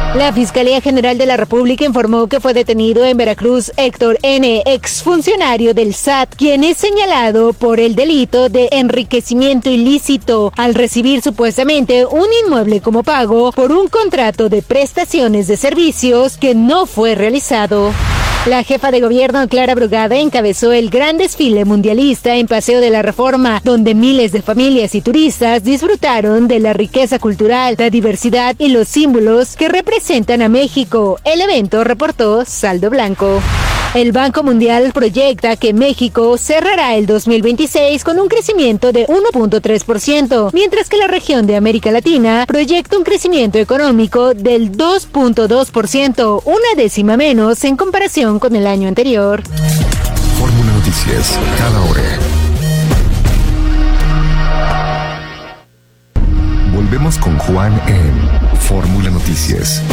La Fiscalía General de la República informó que fue detenido en Veracruz Héctor N., exfuncionario del SAT, quien es señalado por el delito de enriquecimiento ilícito al recibir supuestamente un inmueble como pago por un contrato de prestaciones de servicios que no fue realizado. La jefa de gobierno, Clara Brugada, encabezó el gran desfile mundialista en Paseo de la Reforma, donde miles de familias y turistas disfrutaron de la riqueza cultural, la diversidad y los símbolos que representan a México. El evento reportó Saldo Blanco. El Banco Mundial proyecta que México cerrará el 2026 con un crecimiento de 1.3%, mientras que la región de América Latina proyecta un crecimiento económico del 2.2%, una décima menos en comparación con el año anterior. Fórmula Noticias, cada hora. Volvemos con Juan en Fórmula Noticias.